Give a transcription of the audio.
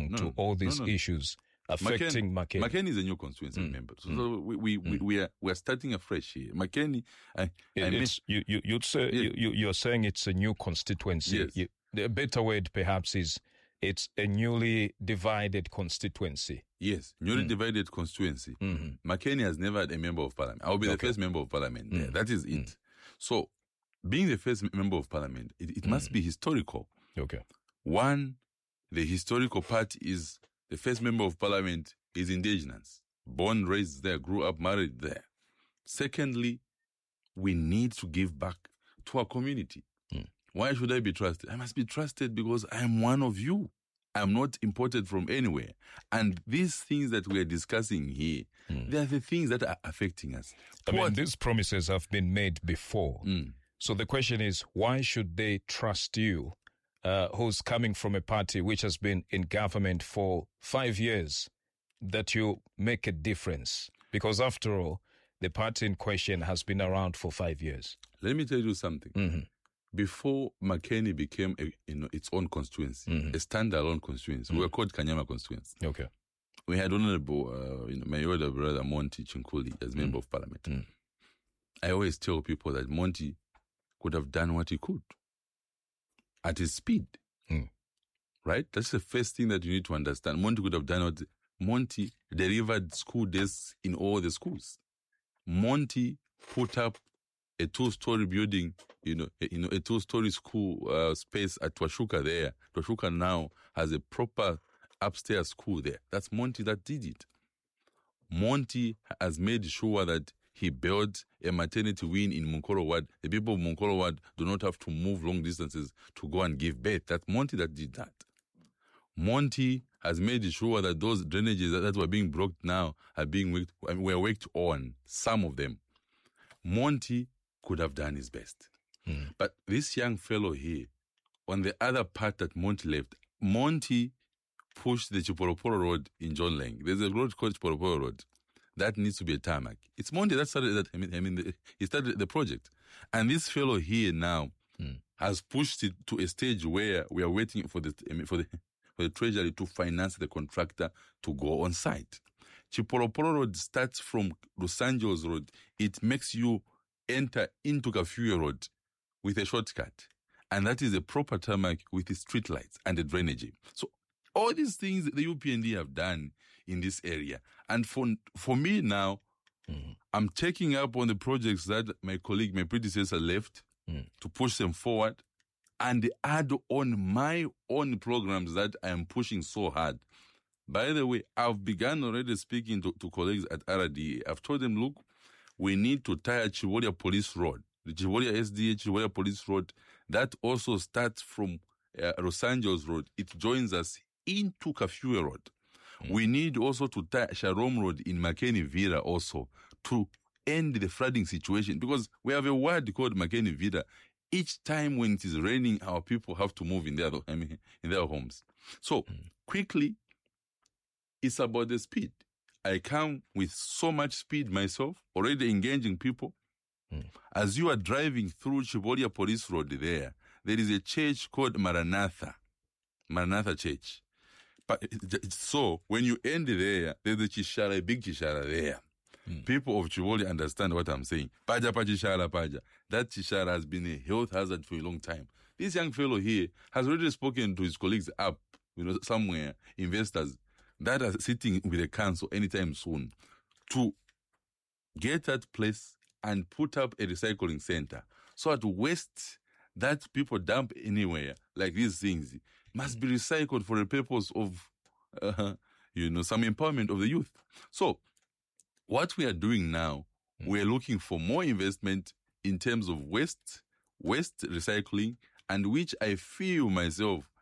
responding to all these issues affecting Makeni? Makeni is a new constituency, remember. So we are starting afresh here. Makeni, you're saying it's a new constituency. Yes. The better word perhaps is it's a newly divided constituency. Yes, newly divided constituency. Makeni has never had a member of parliament. I'll be the first member of parliament there. That is it. So, being the first member of parliament, it must be historical. Okay. One, the historical part is the first member of parliament is indigenous. Born, raised there, grew up, married there. Secondly, we need to give back to our community. Why should I be trusted? I must be trusted because I am one of you. I'm not imported from anywhere. And these things that we are discussing here, they are the things that are affecting us. I mean, these promises have been made before. So the question is, why should they trust you, who's coming from a party which has been in government for 5 years, that you make a difference? Because after all, the party in question has been around for 5 years. Let me tell you something. Before Makeni became its own constituency, a standalone constituency, we were called Kanyama constituency. Okay. We had Honorable, my older brother Monty Chinkuli as member of parliament. I always tell people that Monty could have done what he could at his speed. Right? That's the first thing that you need to understand. Monty could have done what Monty delivered school desks in all the schools. Monty put up a 2-story building, a 2-story school space at Twashuka there. Twashuka now has a proper upstairs school there. That's Monty that did it. Monty has made sure that he built a maternity wing in Munkolo Ward. The people of Munkolo Ward do not have to move long distances to go and give birth. That's Monty that did that. Monty has made sure that those drainages that were being blocked now were worked on, some of them. Monty could have done his best. But this young fellow here, on the other part that Monty left, Monty pushed the Chiporoporo Road in John Lang. There's a road called Chiporoporo Road. That needs to be a tarmac. It's Monty that started that. He started the project. And this fellow here now has pushed it to a stage where we are waiting for the Treasury to finance the contractor to go on site. Chiporoporo Road starts from Los Angeles Road. It makes you enter into Kafue Road with a shortcut. And that is a proper tarmac with the street lights and the drainage. So all these things the UPND have done in this area. And for me now, I'm taking up on the projects that my predecessor left to push them forward and add on my own programs that I am pushing so hard. By the way, I've begun already speaking to colleagues at RDA. I've told them, look, we need to tie Chivolia Police Road, the Chivolia SDA, Chivolia Police Road. That also starts from Los Angeles Road. It joins us into Kafue Road. We need also to tie Sharom Road in Makeni Villa also to end the flooding situation, because we have a word called Makeni Villa. Each time when it is raining, our people have to move in their homes. So quickly, it's about the speed. I come with so much speed myself, already engaging people. As you are driving through Chivolia Police Road there is a church called Maranatha Church. So when you end there, there's a big Chishara there. People of Chivolia understand what I'm saying. Paja pa Chishara paja. That Chishara has been a health hazard for a long time. This young fellow here has already spoken to his colleagues up, somewhere, investors that are sitting with the council anytime soon to get that place and put up a recycling center. So that waste that people dump anywhere, like these things, must be recycled for the purpose of, some empowerment of the youth. So what we are doing now, we are looking for more investment in terms of waste recycling, and which I feel myself